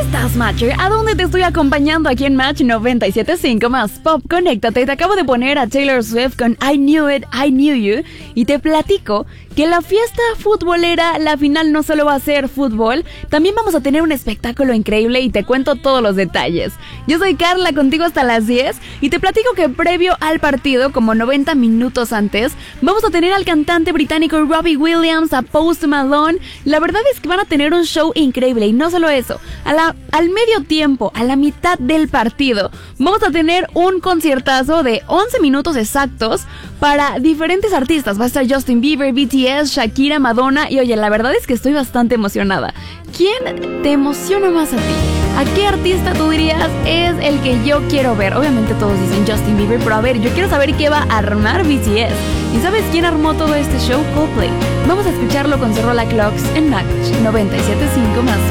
estás, Matcher? ¿A dónde te estoy acompañando aquí en Match 97.5 más Pop? Conéctate, te acabo de poner a Taylor Swift con I Knew It, I Knew You y te platico que la fiesta futbolera, la final no solo va a ser fútbol, también vamos a tener un espectáculo increíble y te cuento todos los detalles. Yo soy Carla, contigo hasta las 10 y te platico que previo al partido, como 90 minutos antes, vamos a tener al cantante británico Robbie Williams, a Post Malone. La verdad es que van a tener un show increíble y no solo eso, al medio tiempo, a la mitad del partido, vamos a tener un conciertazo de 11 minutos exactos para diferentes artistas. Va a estar Justin Bieber, BTS, Shakira, Madonna y oye, la verdad es que estoy bastante emocionada. ¿Quién te emociona más a ti? ¿A qué artista tú dirías es el que yo quiero ver? Obviamente todos dicen Justin Bieber, pero a ver, yo quiero saber qué va a armar BTS. ¿Y sabes quién armó todo este show? Coldplay. Vamos a escucharlo con su rola Clocks en Match 97.5 más